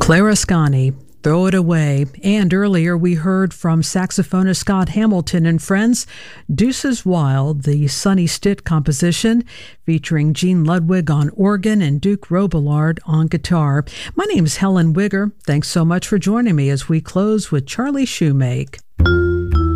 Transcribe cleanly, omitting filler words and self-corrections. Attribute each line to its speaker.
Speaker 1: Clara Scani, Throw It Away. And earlier we heard from saxophonist Scott Hamilton and friends, Deuces Wild, the Sonny Stitt composition featuring Gene Ludwig on organ and Duke Robillard on guitar. My name is Helen Wigger. Thanks so much for joining me as we close with Charlie Shoemake.